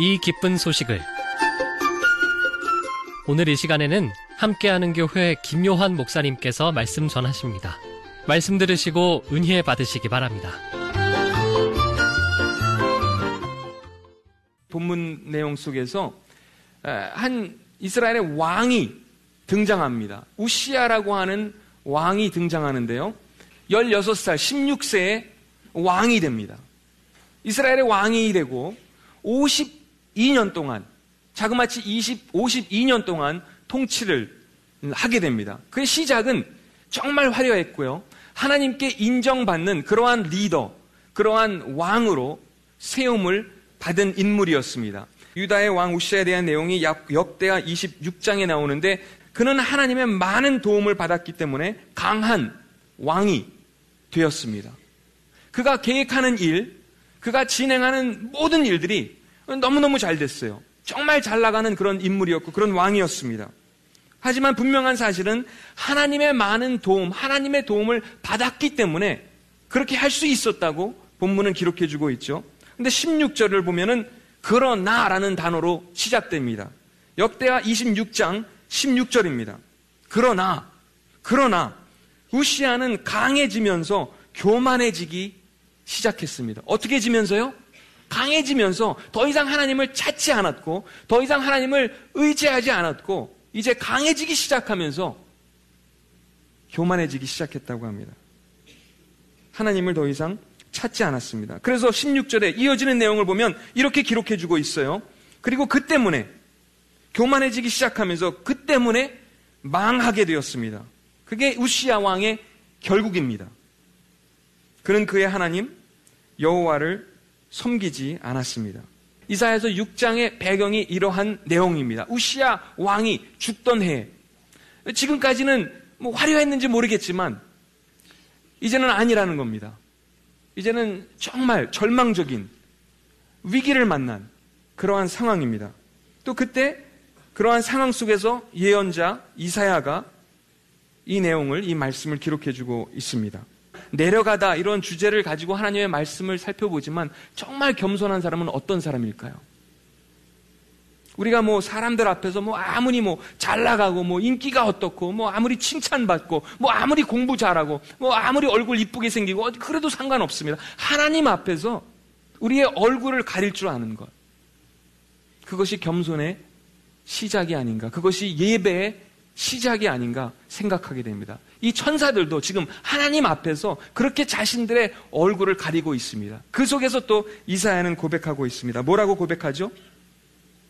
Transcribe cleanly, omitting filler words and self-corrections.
이 기쁜 소식을 오늘 이 시간에는 함께하는 교회 김요한 목사님께서 말씀 전하십니다. 말씀 들으시고 은혜 받으시기 바랍니다. 본문 내용 속에서 한 이스라엘의 왕이 등장합니다. 우시야라고 하는 왕이 등장하는데요. 16살, 16세에 왕이 됩니다. 이스라엘의 왕이 되고 52년 동안, 자그마치 52년 동안 통치를 하게 됩니다. 그의 시작은 정말 화려했고요. 하나님께 인정받는 그러한 리더, 그러한 왕으로 세움을 받은 인물이었습니다. 유다의 왕 우시야에 대한 내용이 역대하 26장에 나오는데 그는 하나님의 많은 도움을 받았기 때문에 강한 왕이 되었습니다. 그가 계획하는 일, 그가 진행하는 모든 일들이 너무너무 잘 됐어요. 정말 잘 나가는 그런 인물이었고 그런 왕이었습니다. 하지만 분명한 사실은 하나님의 많은 도움, 하나님의 도움을 받았기 때문에 그렇게 할 수 있었다고 본문은 기록해주고 있죠. 근데 16절을 보면은 그러나라는 단어로 시작됩니다. 역대하 26장 16절입니다. 그러나 우시야는 강해지면서 교만해지기 시작했습니다. 어떻게 지면서요? 강해지면서 더 이상 하나님을 찾지 않았고 더 이상 하나님을 의지하지 않았고 이제 강해지기 시작하면서 교만해지기 시작했다고 합니다. 하나님을 더 이상 찾지 않았습니다. 그래서 16절에 이어지는 내용을 보면 이렇게 기록해주고 있어요. 그리고 그 때문에 교만해지기 시작하면서 그 때문에 망하게 되었습니다. 그게 우시야 왕의 결국입니다. 그는 그의 하나님 여호와를 섬기지 않았습니다. 이사야서 6장의 배경이 이러한 내용입니다. 우시야 왕이 죽던 해, 지금까지는 뭐 화려했는지 모르겠지만 이제는 아니라는 겁니다. 이제는 정말 절망적인 위기를 만난 그러한 상황입니다. 또 그때 그러한 상황 속에서 예언자 이사야가 이 내용을, 이 말씀을 기록해주고 있습니다. 내려가다 이런 주제를 가지고 하나님의 말씀을 살펴보지만 정말 겸손한 사람은 어떤 사람일까요? 우리가 사람들 앞에서 아무리 잘 나가고 인기가 어떻고 아무리 칭찬받고 아무리 공부 잘하고 아무리 얼굴 이쁘게 생기고 그래도 상관없습니다. 하나님 앞에서 우리의 얼굴을 가릴 줄 아는 것, 그것이 겸손의 시작이 아닌가, 그것이 예배의 시작이 아닌가 생각하게 됩니다. 이 천사들도 지금 하나님 앞에서 그렇게 자신들의 얼굴을 가리고 있습니다. 그 속에서 또 이사야는 고백하고 있습니다. 뭐라고 고백하죠?